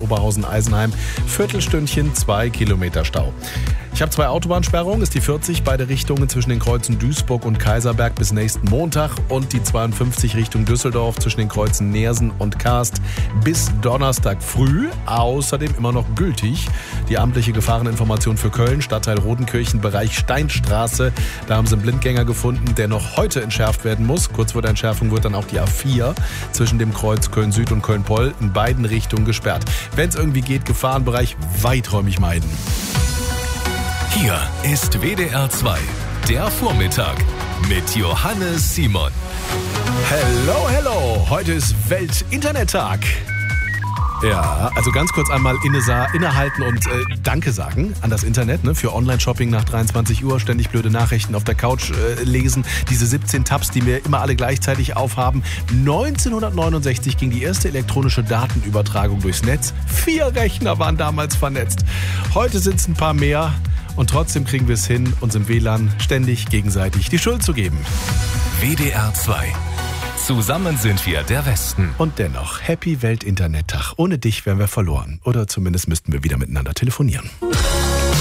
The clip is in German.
Oberhausen-Eisenheim. Viertelstündchen, 2 Kilometer Stau. Ich habe 2 Autobahnsperrungen, ist die 40 beide Richtungen zwischen den Kreuzen Duisburg und Kaiserberg bis nächsten Montag und die 52 Richtung Düsseldorf zwischen den Kreuzen Neersen und Karst bis Donnerstag früh. Außerdem immer noch gültig die amtliche Gefahreninformation für Köln, Stadtteil Rodenkirchen, Bereich Steinstraße. Da haben sie einen Blindgänger gefunden, der noch heute entschärft werden muss. Kurz vor der Entschärfung wird dann auch die A4 zwischen dem Kreuz Köln Süd und Köln Poll in beiden Richtungen gesperrt. Wenn es irgendwie geht, Gefahrenbereich weiträumig meiden. Hier ist WDR 2, der Vormittag mit Johannes Simon. Hello, hello. Heute ist Welt-Internet-Tag. Ja, also ganz kurz einmal innehalten und Danke sagen an das Internet, ne, für Online-Shopping nach 23 Uhr, ständig blöde Nachrichten auf der Couch lesen, diese 17 Tabs, die wir immer alle gleichzeitig aufhaben. 1969 ging die erste elektronische Datenübertragung durchs Netz. 4 Rechner waren damals vernetzt. Heute sind es ein paar mehr und trotzdem kriegen wir es hin, uns im WLAN ständig gegenseitig die Schuld zu geben. WDR 2. Zusammen sind wir der Westen. Und dennoch, Happy Welt-Internet-Tag. Ohne dich wären wir verloren. Oder zumindest müssten wir wieder miteinander telefonieren.